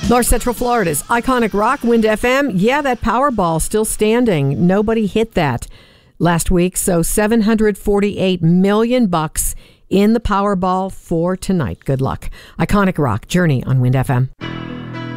North Central Florida's iconic rock, Wind FM. Yeah, that Powerball still standing. Nobody hit that last week. So $748 million in the Powerball for tonight. Good luck. Iconic rock, Journey on Wind FM.